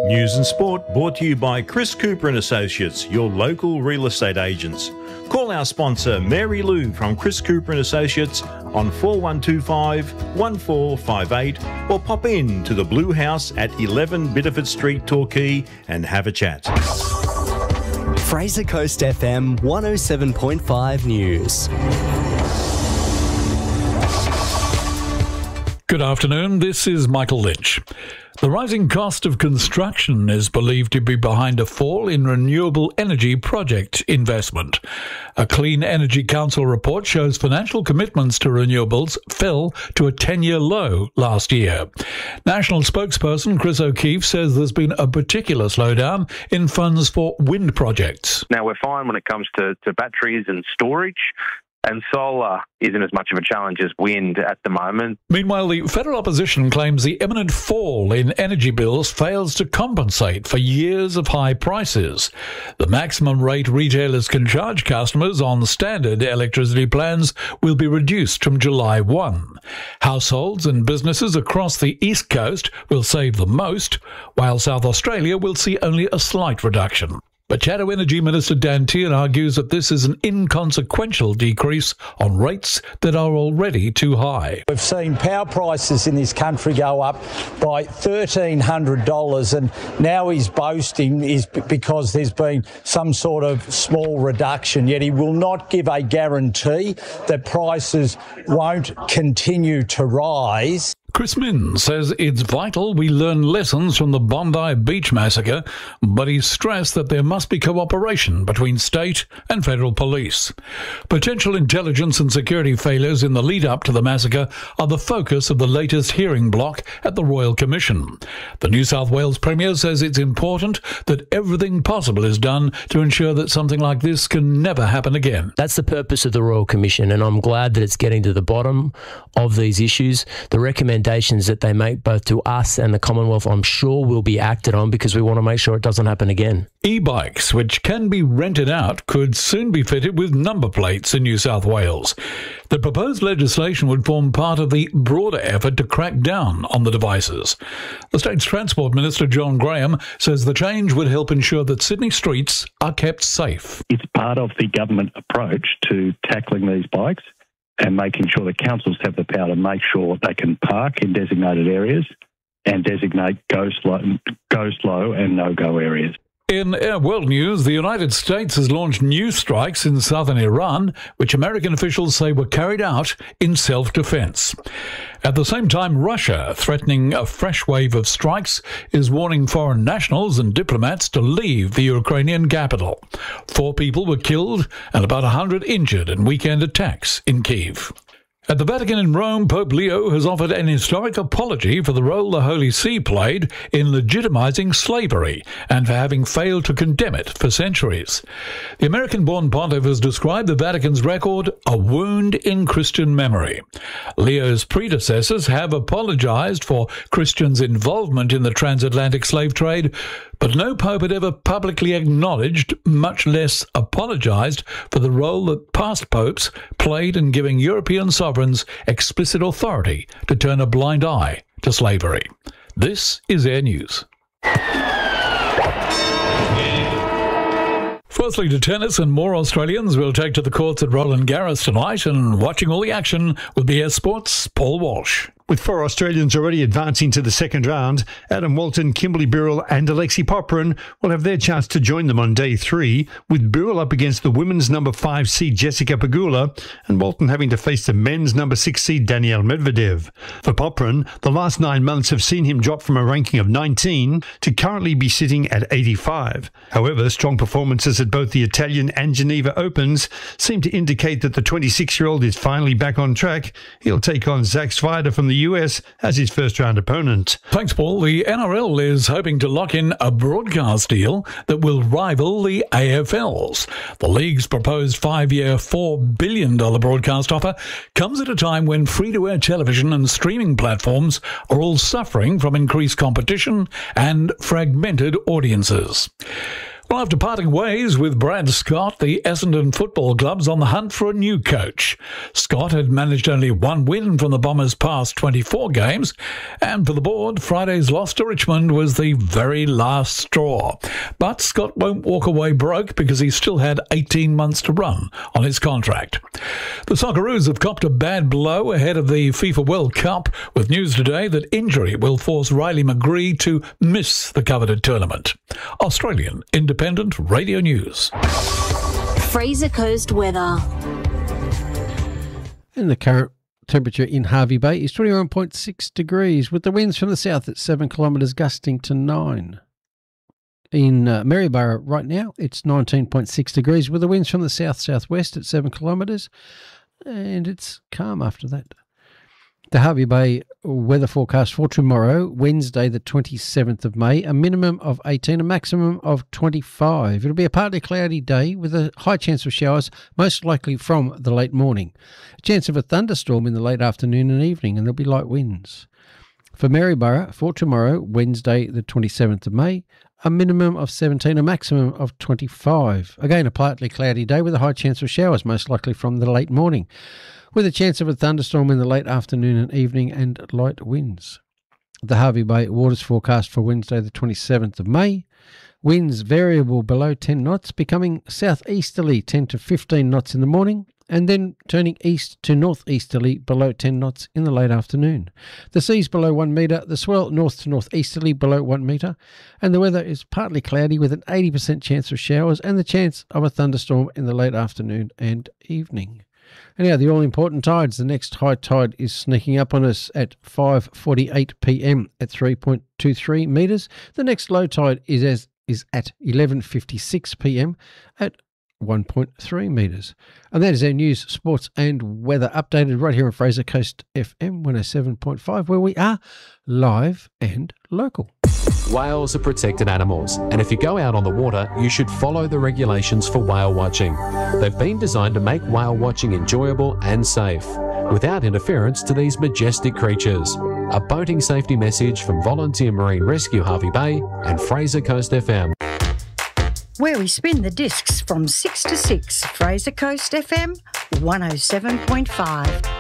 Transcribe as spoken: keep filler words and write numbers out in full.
News and Sport brought to you by Chris Cooper and Associates, your local real estate agents. Call our sponsor Mary Lou from Chris Cooper and Associates on four one two five, one four five eight or pop in to the Blue House at eleven Biddeford Street, Torquay and have a chat. Fraser Coast F M one oh seven point five News. Good afternoon, this is Michael Lynch. The rising cost of construction is believed to be behind a fall in renewable energy project investment. A Clean Energy Council report shows financial commitments to renewables fell to a ten-year low last year. National spokesperson Chris O'Keefe says there's been a particular slowdown in funds for wind projects. Now, we're fine when it comes to, to batteries and storage. And solar isn't as much of a challenge as wind at the moment. Meanwhile, the federal opposition claims the imminent fall in energy bills fails to compensate for years of high prices. The maximum rate retailers can charge customers on standard electricity plans will be reduced from July first. Households and businesses across the East Coast will save the most, while South Australia will see only a slight reduction. But Caddo Energy Minister Dan Tehan argues that this is an inconsequential decrease on rates that are already too high. We've seen power prices in this country go up by one thousand three hundred dollars, and now he's boasting is because there's been some sort of small reduction, yet he will not give a guarantee that prices won't continue to rise. Chris Minns says it's vital we learn lessons from the Bondi Beach massacre, but he stressed that there must be cooperation between state and federal police. Potential intelligence and security failures in the lead-up to the massacre are the focus of the latest hearing block at the Royal Commission. The New South Wales Premier says it's important that everything possible is done to ensure that something like this can never happen again. That's the purpose of the Royal Commission, and I'm glad that it's getting to the bottom of these issues. The recommendation that they make both to us and the Commonwealth, I'm sure, will be acted on because we want to make sure it doesn't happen again. E-bikes, which can be rented out, could soon be fitted with number plates in New South Wales. The proposed legislation would form part of the broader effort to crack down on the devices. The state's Transport Minister, John Graham, says the change would help ensure that Sydney streets are kept safe. It's part of the government approach to tackling these bikes and making sure that councils have the power to make sure they can park in designated areas and designate go slow, go slow and no-go areas. In Air World News, the United States has launched new strikes in southern Iran, which American officials say were carried out in self-defense. At the same time, Russia, threatening a fresh wave of strikes, is warning foreign nationals and diplomats to leave the Ukrainian capital. Four people were killed and about one hundred injured in weekend attacks in Kyiv. At the Vatican in Rome, Pope Leo has offered an historic apology for the role the Holy See played in legitimizing slavery and for having failed to condemn it for centuries. The American-born pontiff has described the Vatican's record a wound in Christian memory. Leo's predecessors have apologized for Christians' involvement in the transatlantic slave trade, but no pope had ever publicly acknowledged, much less apologized, for the role that past popes played in giving European sovereigns explicit authority to turn a blind eye to slavery. This is Air News. Firstly to tennis, and more Australians will take to the courts at Roland Garros tonight, and watching all the action will be Air Sports' Paul Walsh. With four Australians already advancing to the second round, Adam Walton, Kimberly Birrell and Alexei Popyrin will have their chance to join them on day three, with Birrell up against the women's number five seed Jessica Pegula and Walton having to face the men's number six seed Daniil Medvedev. For Popyrin, the last nine months have seen him drop from a ranking of nineteen to currently be sitting at eighty-five. However, strong performances at both the Italian and Geneva Opens seem to indicate that the twenty-six-year-old is finally back on track. He'll take on Zach Swider from the U S as his first-round opponent. Thanks, Paul. The N R L is hoping to lock in a broadcast deal that will rival the A F L's. The league's proposed five-year, four billion dollars broadcast offer comes at a time when free-to-air television and streaming platforms are all suffering from increased competition and fragmented audiences. Well, after parting ways with Brad Scott, the Essendon Football Club's on the hunt for a new coach. Scott had managed only one win from the Bombers' past twenty-four games, and for the board, Friday's loss to Richmond was the very last straw. But Scott won't walk away broke because he still had eighteen months to run on his contract. The Socceroos have copped a bad blow ahead of the FIFA World Cup, with news today that injury will force Riley McGree to miss the coveted tournament. Australian Independent Radio News. Fraser Coast weather. And the current temperature in Hervey Bay is twenty-one point six degrees, with the winds from the south at seven kilometres gusting to nine. In uh, Maryborough right now, it's nineteen point six degrees, with the winds from the south-southwest at seven kilometres, and it's calm after that. The Hervey Bay weather forecast for tomorrow, Wednesday the twenty-seventh of May, a minimum of eighteen, a maximum of twenty-five. It'll be a partly cloudy day with a high chance of showers, most likely from the late morning. A chance of a thunderstorm in the late afternoon and evening, and there'll be light winds. For Maryborough, for tomorrow, Wednesday the twenty-seventh of May, a minimum of seventeen, a maximum of twenty-five. Again, a partly cloudy day with a high chance of showers, most likely from the late morning, with a chance of a thunderstorm in the late afternoon and evening and light winds. The Hervey Bay waters forecast for Wednesday the twenty-seventh of May. Winds variable below ten knots, becoming southeasterly ten to fifteen knots in the morning, and then turning east to northeasterly below ten knots in the late afternoon. The sea's below one metre, the swell north to northeasterly below one metre, and the weather is partly cloudy with an eighty percent chance of showers and the chance of a thunderstorm in the late afternoon and evening. And now the all-important tides. The next high tide is sneaking up on us at five forty-eight p m at three point two three metres. The next low tide is as is at eleven fifty-six p m at one point three metres. And that is our news, sports and weather updated right here on Fraser Coast F M one oh seven point five, where we are live and local. Whales are protected animals, and if you go out on the water, you should follow the regulations for whale watching. They've been designed to make whale watching enjoyable and safe, without interference to these majestic creatures. A boating safety message from Volunteer Marine Rescue Hervey Bay and Fraser Coast F M. Where we spin the discs from six to six, Fraser Coast F M one oh seven point five.